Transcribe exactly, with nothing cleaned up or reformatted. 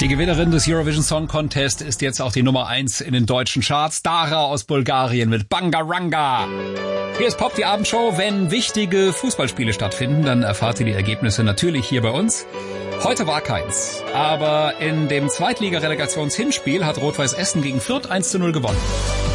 Die Gewinnerin des Eurovision Song Contest ist jetzt auch die Nummer eins in den deutschen Charts. Dara aus Bulgarien mit Bangaranga. Hier ist Pop, die Abendshow. Wenn wichtige Fußballspiele stattfinden, dann erfahrt ihr die Ergebnisse natürlich hier bei uns. Heute war keins. Aber in dem Zweitliga-Relegations-Hinspiel hat Rot-Weiß Essen gegen Fürth eins zu null gewonnen.